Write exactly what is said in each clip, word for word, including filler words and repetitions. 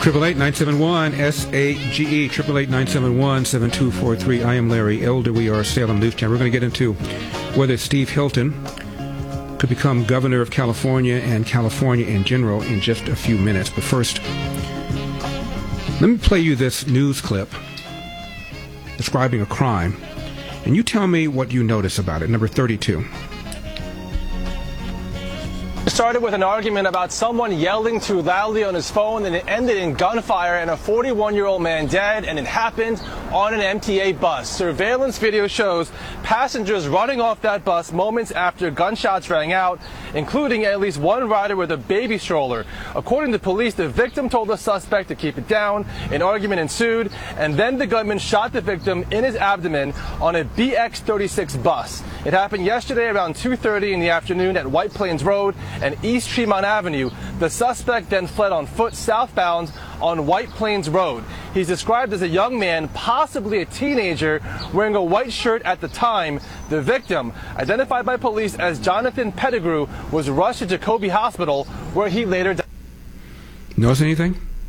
Triple eight nine seven one S A G E. Triple eight nine seven one seven two four three. I am Larry Elder. We are Salem News Channel. We're going to get into whether Steve Hilton could become governor of California and California in general in just a few minutes. But first, let me play you this news clip describing a crime, and you tell me what you notice about it. Number thirty-two. It started with an argument about someone yelling too loudly on his phone, and it ended in gunfire and a forty-one-year-old man dead, and it happened on an M T A bus. Surveillance video shows passengers running off that bus moments after gunshots rang out, including at least one rider with a baby stroller. According to police, the victim told the suspect to keep it down. An argument ensued, and then the gunman shot the victim in his abdomen on a B X thirty-six bus. It happened yesterday around two thirty in the afternoon at White Plains Road and East Tremont Avenue. The suspect then fled on foot southbound on White Plains Road. He's described as a young man, possibly a teenager, wearing a white shirt at the time. The victim, identified by police as Jonathan Pettigrew, was rushed to Jacoby Hospital, where he later died. Notice anything?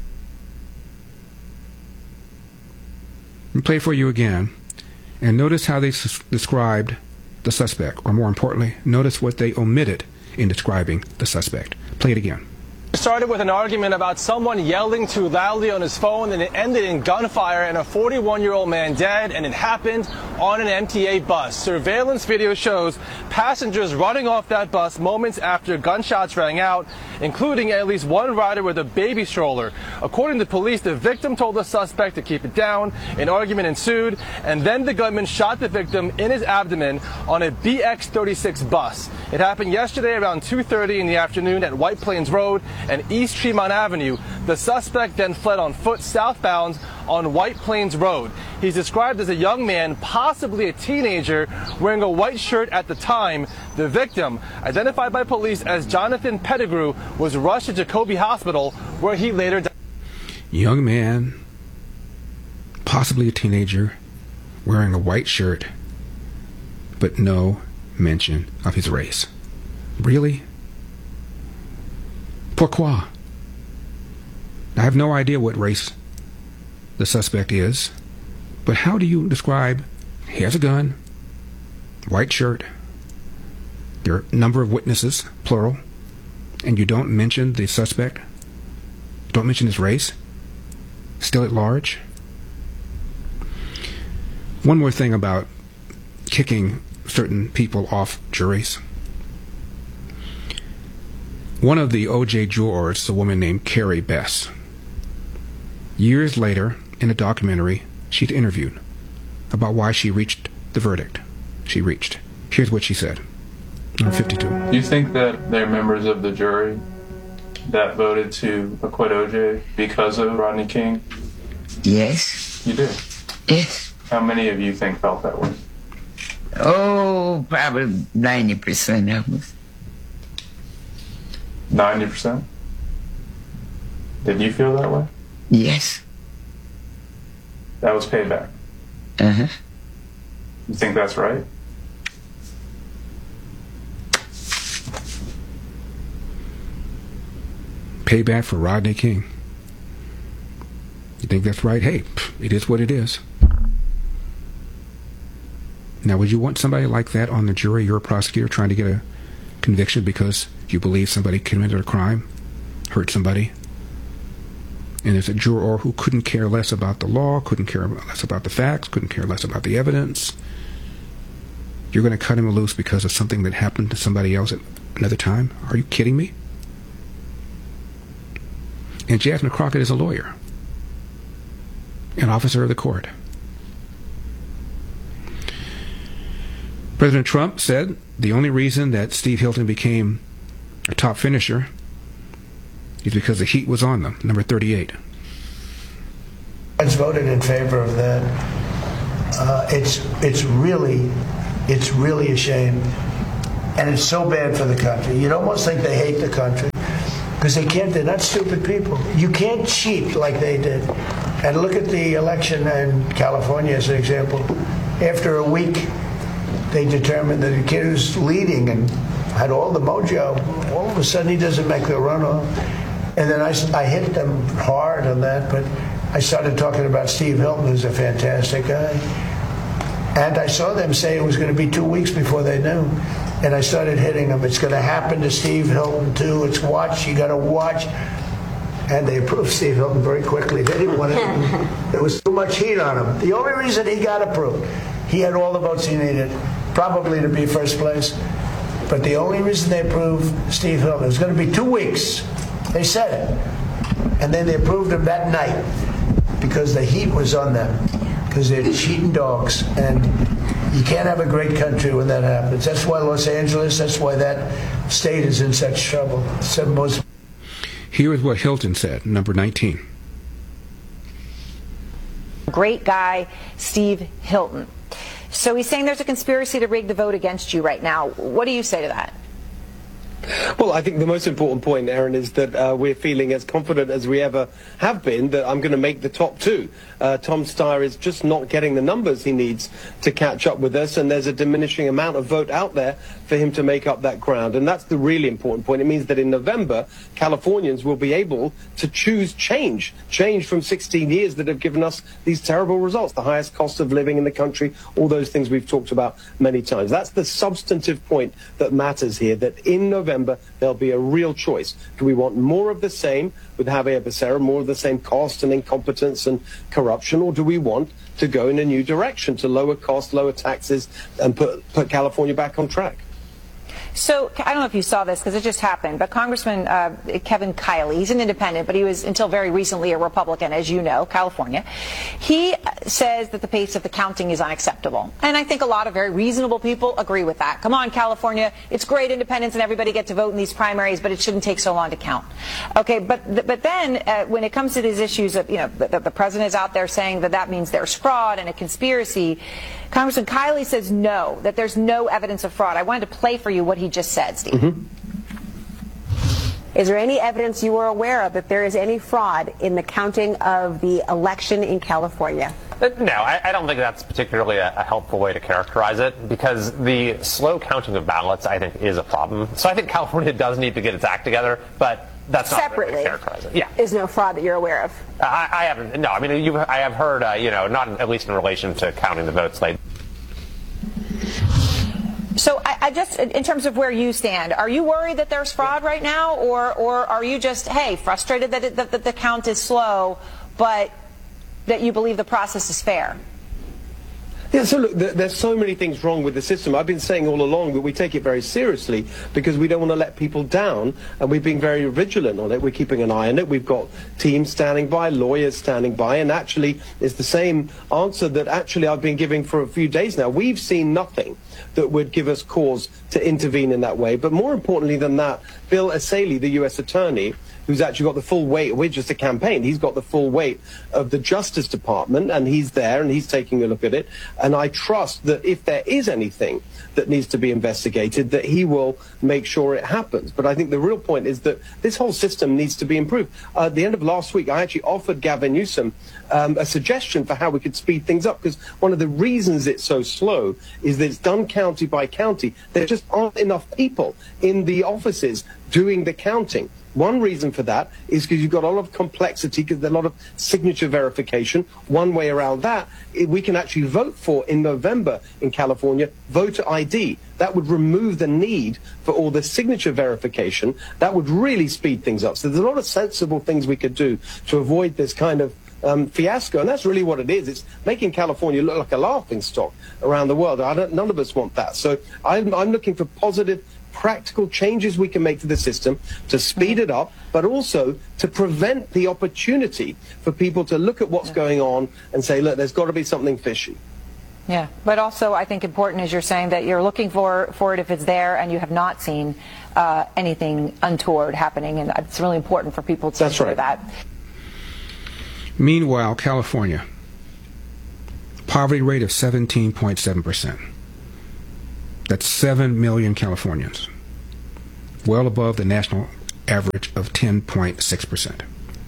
Let me play it for you again. And notice how they s- described the suspect, or more importantly, notice what they omitted in describing the suspect. Play it again. It started with an argument about someone yelling too loudly on his phone, and it ended in gunfire and a forty-one-year-old man dead, and it happened on an M T A bus. Surveillance video shows passengers running off that bus moments after gunshots rang out, including at least one rider with a baby stroller. According to police, the victim told the suspect to keep it down. An argument ensued, and then the gunman shot the victim in his abdomen on a B X thirty-six bus. It happened yesterday around two thirty in the afternoon at White Plains Road and East Tremont Avenue. The suspect then fled on foot southbound on White Plains Road. He's described as a young man, possibly a teenager, wearing a white shirt at the time. The victim, identified by police as Jonathan Pettigrew, was rushed to Jacoby Hospital, where he later died. Young man, possibly a teenager, wearing a white shirt, but no mention of his race. Really? Pourquoi? I have no idea what race the suspect is, but how do you describe, he has a gun, white shirt, there are a number of witnesses, plural, and you don't mention the suspect, don't mention his race, still at large? One more thing about kicking certain people off juries. One of the O J jurors, a woman named Carrie Bess, years later, in a documentary she'd interviewed about why she reached the verdict she reached. Here's what she said. Number fifty-two. Do you think that they're members of the jury that voted to acquit O J because of Rodney King? Yes. You do? Yes. How many of you think felt that way? Oh, probably ninety percent of us. ninety percent? Did you feel that way? Yes. That was payback. Uh-huh. You think that's right? Payback for Rodney King. You think that's right? Hey, it is what it is. Now, would you want somebody like that on the jury? You're a prosecutor trying to get a conviction because you believe somebody committed a crime, hurt somebody, and there's a juror who couldn't care less about the law, couldn't care less about the facts, couldn't care less about the evidence. You're going to cut him loose because of something that happened to somebody else at another time? Are you kidding me? And Jasmine Crockett is a lawyer, an officer of the court. President Trump said the only reason that Steve Hilton became a top finisher is because the heat was on them. Number thirty-eight. I voted in favor of that. Uh, it's it's really it's really a shame, and it's so bad for the country. You'd almost think they hate the country because they can't. They're not stupid people. You can't cheat like they did. And look at the election in California as an example. After a week, they determined that the kid who's leading and had all the mojo, all of a sudden he doesn't make the runoff. And then I, I hit them hard on that, but I started talking about Steve Hilton, who's a fantastic guy. And I saw them say it was going to be two weeks before they knew. And I started hitting them. It's going to happen to Steve Hilton, too. It's watch. You got to watch. And they approved Steve Hilton very quickly. They didn't want to. There was too much heat on him. The only reason he got approved, he had all the votes he needed, probably to be first place. But the only reason they approved Steve Hilton, it was going to be two weeks. They said it. And then they approved him that night because the heat was on them, because they're cheating dogs. And you can't have a great country when that happens. That's why Los Angeles, that's why that state is in such trouble. It's the most. Here is what Hilton said, number nineteen. Great guy, Steve Hilton. So he's saying there's a conspiracy to rig the vote against you right now. What do you say to that? Well, I think the most important point, Erin, is that uh, we're feeling as confident as we ever have been that I'm going to make the top two. Uh, Tom Steyer is just not getting the numbers he needs to catch up with us, and there's a diminishing amount of vote out there for him to make up that ground. And that's the really important point. It means that in November, Californians will be able to choose change, change from sixteen years that have given us these terrible results, the highest cost of living in the country, all those things we've talked about many times. That's the substantive point that matters here, that in November, there'll be a real choice. Do we want more of the same with Javier Becerra, more of the same cost and incompetence and corruption, or do we want to go in a new direction to lower costs, lower taxes, and put, put California back on track? So I don't know if you saw this because it just happened, but Congressman uh, Kevin Kiley, he's an independent, but he was until very recently a Republican, as you know, California. He says that the pace of the counting is unacceptable. And I think a lot of very reasonable people agree with that. Come on, California, it's great independence and everybody gets to vote in these primaries, but it shouldn't take so long to count. Okay, but but then uh, when it comes to these issues of, you know, the, the president is out there saying that that means there's fraud and a conspiracy, Congressman Kiley says no, that there's no evidence of fraud. I wanted to play for you what he just said, Steve. Mm-hmm. Is there any evidence you are aware of that there is any fraud in the counting of the election in California? No, I, I don't think that's particularly a, a helpful way to characterize it, because the slow counting of ballots, I think, is a problem. So I think California does need to get its act together, but that's not separately. The way to characterize it. Yeah, is no fraud that you're aware of? I, I haven't. No, I mean, you, I have heard, uh, you know, not in, at least in relation to counting the votes late. So I, I just, in terms of where you stand, are you worried that there's fraud right now, or or are you just, hey, frustrated that, it, that, that the count is slow, but that you believe the process is fair? Yeah, so look, there's so many things wrong with the system. I've been saying all along that we take it very seriously because we don't want to let people down, and we've been very vigilant on it. We're keeping an eye on it. We've got teams standing by, lawyers standing by, and actually it's the same answer that actually I've been giving for a few days now. We've seen nothing that would give us cause to intervene in that way. But more importantly than that, Bill Essayli, the U S attorney, who's actually got the full weight, we're just a campaign, he's got the full weight of the Justice Department, and he's there and he's taking a look at it. And I trust that if there is anything that needs to be investigated, that he will make sure it happens. But I think the real point is that this whole system needs to be improved. Uh, at the end of last week, I actually offered Gavin Newsom um, a suggestion for how we could speed things up, because one of the reasons it's so slow is that it's done county by county. There just aren't enough people in the offices doing the counting. One reason for that is because you've got a lot of complexity, because there's a lot of signature verification. One way around that, we can actually vote for in November in California voter I D. That would remove the need for all the signature verification. That would really speed things up. So there's a lot of sensible things we could do to avoid this kind of um, fiasco. And that's really what it is. It's making California look like a laughing stock around the world. I don't, none of us want that. So I'm, I'm looking for positive, practical changes we can make to the system to speed it up, but also to prevent the opportunity for people to look at what's going on and say, look, there's got to be something fishy. Yeah, but also I think important, as you're saying, that you're looking for, for it if it's there and you have not seen uh, anything untoward happening, and it's really important for people to That's hear right. that. Meanwhile, California, poverty rate of seventeen point seven percent. That's seven million Californians, well above the national average of ten point six percent.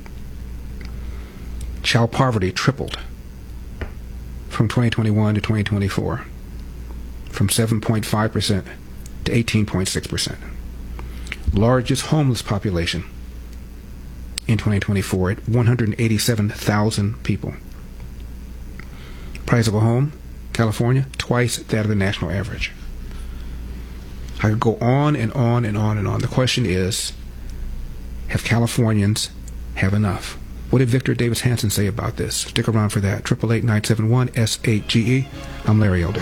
Child poverty tripled from twenty twenty-one to twenty twenty-four, from seven point five percent to eighteen point six percent. Largest homeless population in twenty twenty-four at one hundred eighty-seven thousand people. Price of a home, California, twice that of the national average. I could go on and on and on and on. The question is, have Californians have enough? What did Victor Davis Hanson say about this? Stick around for that. eight eight eight, nine seven one, S eight G E. I'm Larry Elder.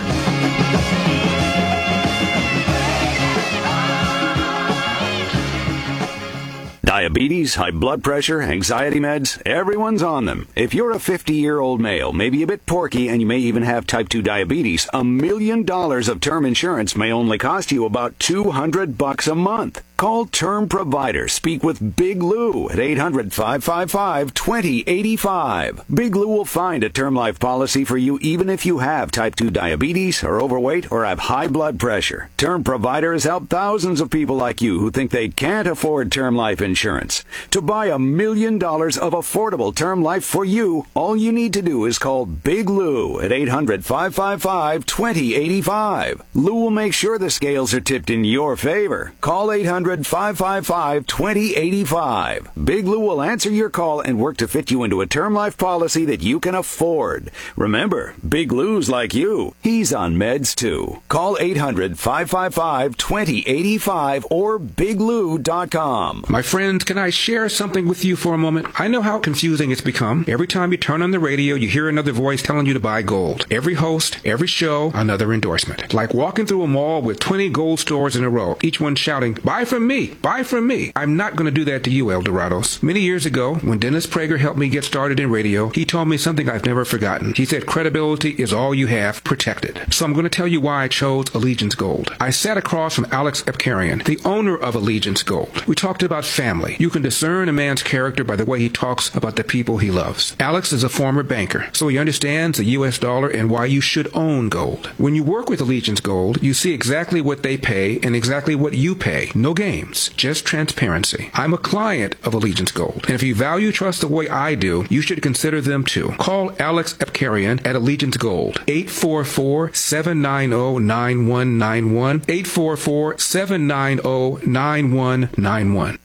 Diabetes, high blood pressure, anxiety meds, everyone's on them. If you're a fifty-year-old male, maybe a bit porky, and you may even have type two diabetes, a million dollars of term insurance may only cost you about two hundred bucks a month. Call Term Provider. Speak with Big Lou at eight hundred, five five five, two zero eight five. Big Lou will find a term life policy for you even if you have type two diabetes, are overweight, or have high blood pressure. Term Provider has helped thousands of people like you who think they can't afford term life insurance. To buy a million dollars of affordable term life for you, all you need to do is call Big Lou at eight hundred, five five five, two zero eight five. Lou will make sure the scales are tipped in your favor. Call eight hundred, five five five, two zero eight five. Big Lou will answer your call and work to fit you into a term life policy that you can afford. Remember, Big Lou's like you. He's on meds too. Call eight hundred, five five five, two zero eight five or big lou dot com. My friends, can I share something with you for a moment? I know how confusing it's become. Every time you turn on the radio, you hear another voice telling you to buy gold. Every host, every show, another endorsement. Like walking through a mall with twenty gold stores in a row, each one shouting, buy from me, buy from me. I'm not going to do that to you, Eldorados. Many years ago, when Dennis Prager helped me get started in radio, he told me something I've never forgotten. He said credibility is all you have, protected. So I'm going to tell you why I chose Allegiance Gold. I sat across from Alex Epkarian, the owner of Allegiance Gold. We talked about family. You can discern a man's character by the way he talks about the people he loves. Alex is a former banker, so he understands the U S dollar and why you should own gold. When you work with Allegiance Gold, you see exactly what they pay and exactly what you pay. No games, just transparency. I'm a client of Allegiance Gold, and if you value trust the way I do, you should consider them too. Call Alex Epkarian at Allegiance Gold, eight four four, seven nine zero, nine one nine one, eight four four, seven nine zero, nine one nine one.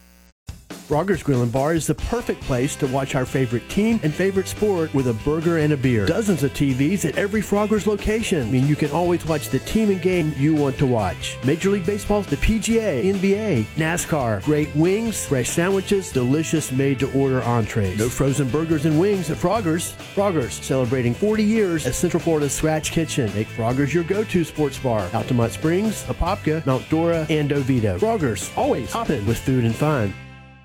Frogger's Grill and Bar is the perfect place to watch our favorite team and favorite sport with a burger and a beer. Dozens of T Vs at every Frogger's location. I mean, you can always watch the team and game you want to watch. Major League Baseball, the P G A, N B A, NASCAR, great wings, fresh sandwiches, delicious made-to-order entrees. No frozen burgers and wings at Frogger's. Frogger's, celebrating forty years as Central Florida's Scratch Kitchen. Make Frogger's your go-to sports bar. Altamont Springs, Apopka, Mount Dora, and Oviedo. Frogger's, always hopping with food and fun.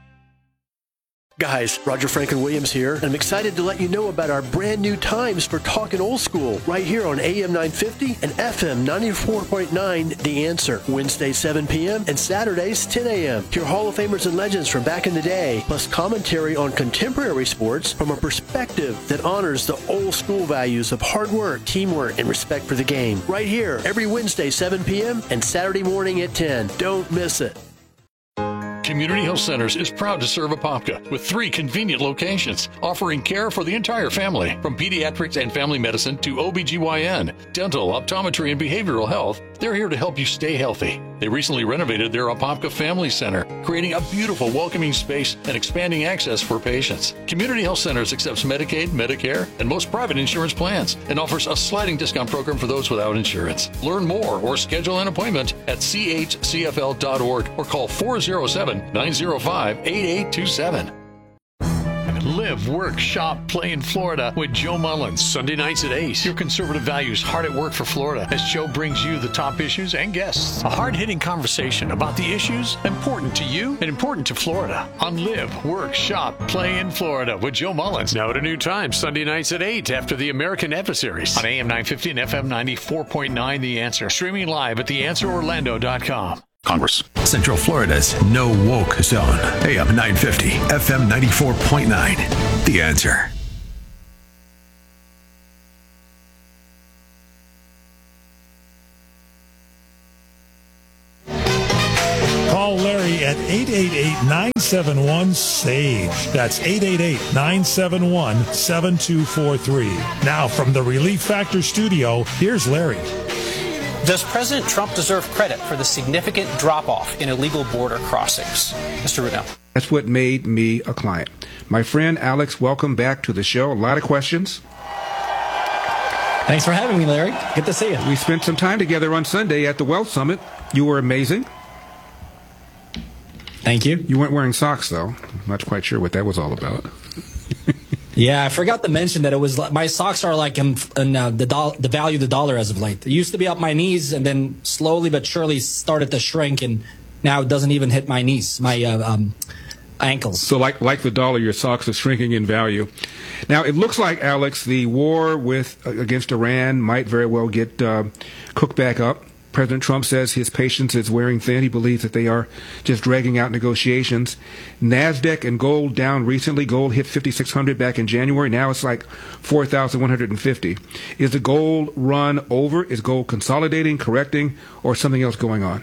Guys, Roger Franklin Williams here, and I'm excited to let you know about our brand new times for Talkin' Old School right here on A M nine fifty and F M ninety-four point nine The Answer. Wednesdays seven p.m. and Saturdays ten a.m. Hear Hall of Famers and legends from back in the day, plus commentary on contemporary sports from a perspective that honors the old school values of hard work, teamwork, and respect for the game. Right here, every Wednesday seven p.m. and Saturday morning at ten. Don't miss it. Community Health Centers is proud to serve Apopka with three convenient locations, offering care for the entire family, from pediatrics and family medicine to O B G Y N, dental, optometry, and behavioral health. They're here to help you stay healthy. They recently renovated their Apopka Family Center, creating a beautiful, welcoming space and expanding access for patients. Community Health Centers accepts Medicaid, Medicare, and most private insurance plans, and offers a sliding discount program for those without insurance. Learn more or schedule an appointment at c h c f l dot org or call four oh seven, nine oh five, eight eight two seven. Live, work, shop, play in Florida with Joe Mullins. Sunday nights at eight. Your conservative values hard at work for Florida as Joe brings you the top issues and guests. A hard-hitting conversation about the issues important to you and important to Florida on Live, Work, Shop, Play in Florida with Joe Mullins. Now at a new time, Sunday nights at eight after the American Adversaries on A M nine fifty and F M ninety-four point nine The Answer. Streaming live at the answer orlando dot com. Congress. Central Florida's no woke zone. A M nine fifty, F M ninety-four point nine. The Answer. Call Larry at eight eight eight, nine seven one, S A G E. That's eight eight eight, nine seven one, seven two four three. Now from the Relief Factor studio, here's Larry. Does President Trump deserve credit for the significant drop-off in illegal border crossings? Mister Rudell. That's what made me a client. My friend Alex, welcome back to the show. A lot of questions. Thanks for having me, Larry. Good to see you. We spent some time together on Sunday at the Wealth Summit. You were amazing. Thank you. You weren't wearing socks, though. I'm not quite sure what that was all about. Yeah, I forgot to mention that it was my socks are like in, in uh, the do- the value of the dollar as of late. It used to be up my knees, and then slowly but surely started to shrink, and now it doesn't even hit my knees, my uh, um, ankles. So, like like the dollar, your socks are shrinking in value. Now, it looks like, Alex, the war with uh, against Iran might very well get uh, cooked back up. President Trump says his patience is wearing thin. He believes that they are just dragging out negotiations. NASDAQ and gold down recently. Gold hit fifty-six hundred back in January. Now it's like four thousand one hundred fifty. Is the gold run over? Is gold consolidating, correcting, or something else going on?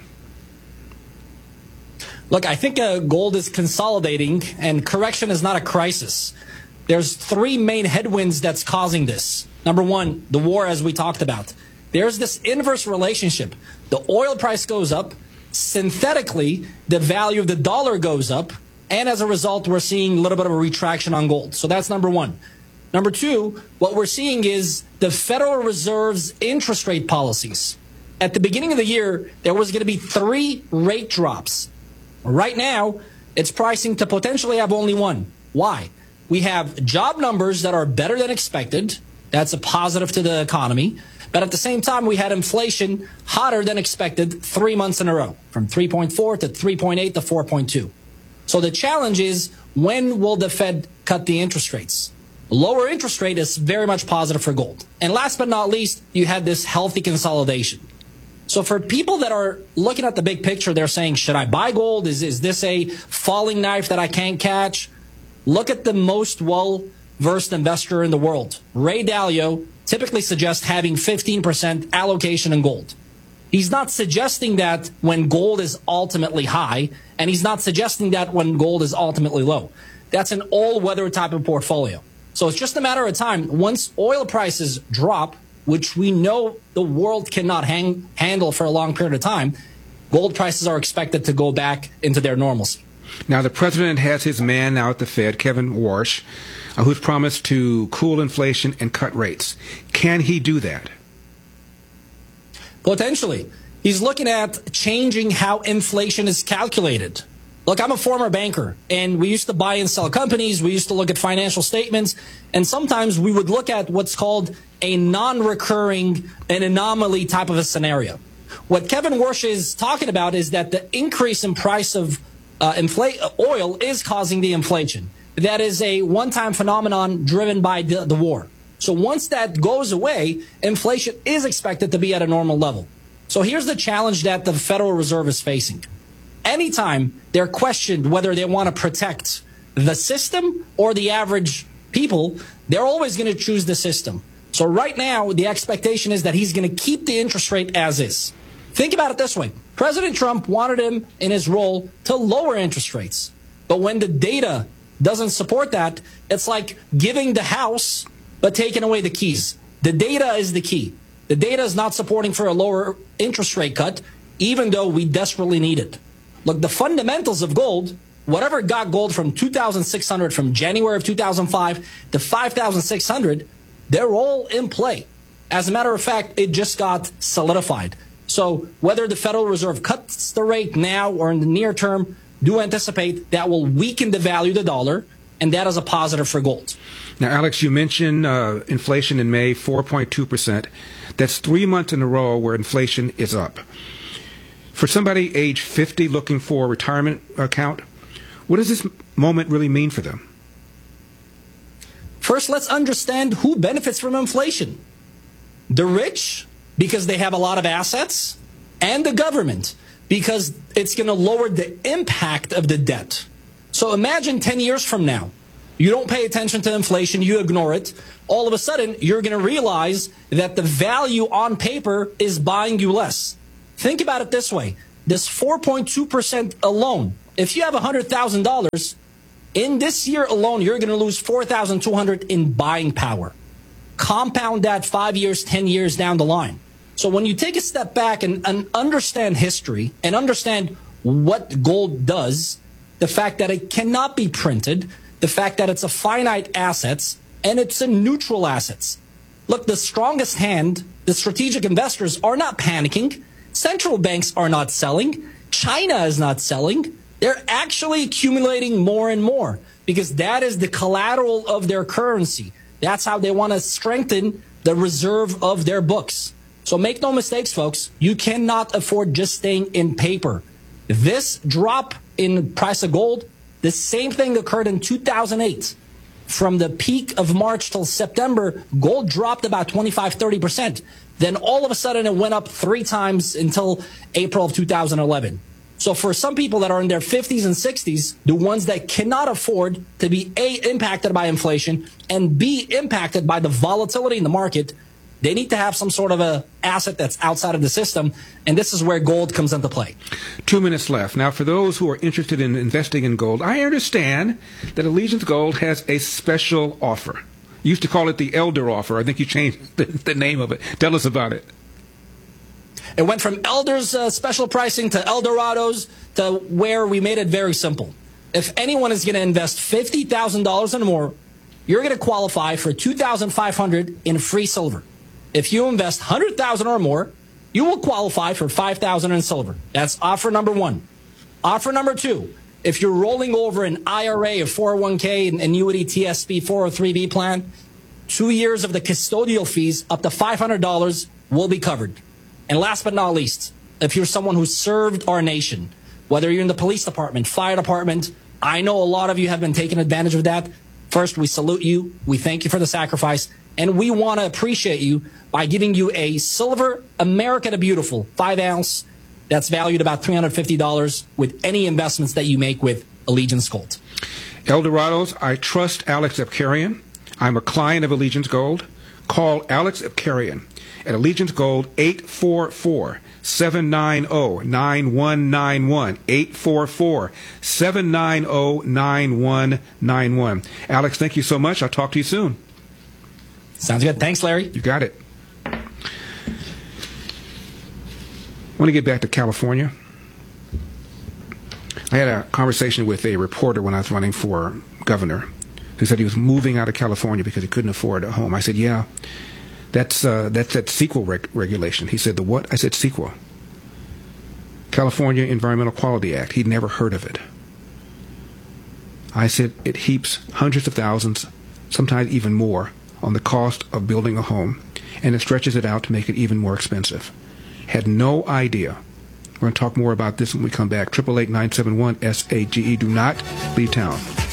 Look, I think uh, gold is consolidating, and correction is not a crisis. There's three main headwinds that's causing this. Number one, the war, as we talked about. There's this inverse relationship. The oil price goes up. Synthetically, the value of the dollar goes up. And as a result, we're seeing a little bit of a retraction on gold. So that's number one. Number two, what we're seeing is the Federal Reserve's interest rate policies. At the beginning of the year, there was going to be three rate drops. Right now, it's pricing to potentially have only one. Why? We have job numbers that are better than expected. That's a positive to the economy. But at the same time, we had inflation hotter than expected three months in a row, from three point four to three point eight to four point two. So the challenge is, when will the Fed cut the interest rates? Lower interest rate is very much positive for gold. And last but not least, you had this healthy consolidation. So for people that are looking at the big picture, they're saying, should I buy gold? Is, is this a falling knife that I can't catch? Look at the most well-versed investor in the world. Ray Dalio typically suggests having fifteen percent allocation in gold. He's not suggesting that when gold is ultimately high, and he's not suggesting that when gold is ultimately low. That's an all-weather type of portfolio. So it's just a matter of time. Once oil prices drop, which we know the world cannot hang, handle for a long period of time, gold prices are expected to go back into their normalcy. Now, the president has his man now at the Fed, Kevin Warsh, uh, who's promised to cool inflation and cut rates. Can he do that? Potentially. He's looking at changing how inflation is calculated. Look, I'm a former banker, and we used to buy and sell companies. We used to look at financial statements, and sometimes we would look at what's called a non-recurring, an anomaly type of a scenario. What Kevin Warsh is talking about is that the increase in price of uh, inflate, uh, oil is causing the inflation. That is a one-time phenomenon driven by the, the war. So once that goes away, inflation is expected to be at a normal level. So here's the challenge that the Federal Reserve is facing. Anytime they're questioned whether they want to protect the system or the average people, they're always going to choose the system. So right now, the expectation is that he's going to keep the interest rate as is. Think about it this way. President Trump wanted him in his role to lower interest rates. But when the data doesn't support that, it's like giving the house but taking away the keys. The data is the key. The data is not supporting for a lower interest rate cut, even though we desperately need it. Look, the fundamentals of gold, whatever got gold from two thousand six hundred, from January of two thousand five to five thousand six hundred, they're all in play. As a matter of fact, it just got solidified. So whether the Federal Reserve cuts the rate now or in the near term, do anticipate that will weaken the value of the dollar, and that is a positive for gold. Now, Alex, you mentioned uh, inflation in May, four point two percent. That's three months in a row where inflation is up. For somebody age fifty looking for a retirement account, what does this moment really mean for them? First, let's understand who benefits from inflation. The rich, because they have a lot of assets, and the government, because it's going to lower the impact of the debt. So imagine ten years from now, you don't pay attention to inflation, you ignore it. All of a sudden, you're going to realize that the value on paper is buying you less. Think about it this way. This four point two percent alone, if you have one hundred thousand dollars, in this year alone, you're going to lose four thousand two hundred dollars in buying power. Compound that five years, ten years down the line. So when you take a step back and, and understand history and understand what gold does, the fact that it cannot be printed, the fact that it's a finite assets, and it's a neutral assets. Look, the strongest hand, the strategic investors are not panicking. Central banks are not selling. China is not selling. They're actually accumulating more and more because that is the collateral of their currency. That's how they want to strengthen the reserve of their books. So make no mistakes, folks. You cannot afford just staying in paper. This drop in price of gold, the same thing occurred in two thousand eight. From the peak of March till September, gold dropped about twenty-five, thirty percent. Then all of a sudden it went up three times until April of two thousand eleven. So for some people that are in their fifties and sixties, the ones that cannot afford to be A, impacted by inflation, and B, impacted by the volatility in the market, they need to have some sort of a asset that's outside of the system, and this is where gold comes into play. Two minutes left. Now, for those who are interested in investing in gold, I understand that Allegiance Gold has a special offer. You used to call it the Elder offer. I think you changed the, the name of it. Tell us about it. It went from Elder's uh, special pricing to Eldorado's to where we made it very simple. If anyone is going to invest fifty thousand dollars and more, you're going to qualify for two thousand five hundred dollars in free silver. If you invest one hundred thousand dollars or more, you will qualify for five thousand dollars in silver. That's offer number one. Offer number two, if you're rolling over an I R A, a four oh one K, an annuity T S P four oh three B plan, two years of the custodial fees up to five hundred dollars will be covered. And last but not least, if you're someone who served our nation, whether you're in the police department, fire department, I know a lot of you have been taking advantage of that. First, we salute you. We thank you for the sacrifice. And we want to appreciate you by giving you a silver America the Beautiful five ounce that's valued about three hundred fifty dollars with any investments that you make with Allegiance Gold. Eldorados, I trust Alex Abkarian. I'm a client of Allegiance Gold. Call Alex Abkarian at Allegiance Gold, eight four four, seven nine zero, nine one nine one, eight four four, seven nine zero, nine one nine one. Alex, thank you so much. I'll talk to you soon. Sounds good. Thanks, Larry. You got it. I want to get back to California. I had a conversation with a reporter when I was running for governor who said he was moving out of California because he couldn't afford a home. I said, yeah, that's uh, that's that CEQA reg- regulation. He said, the what? I said, CEQA. California Environmental Quality Act. He'd never heard of it. I said, it heaps hundreds of thousands, sometimes even more, on the cost of building a home, and it stretches it out to make it even more expensive. Had no idea. We're going to talk more about this when we come back. eight eight eight, nine seven one, S A G E. Do not leave town.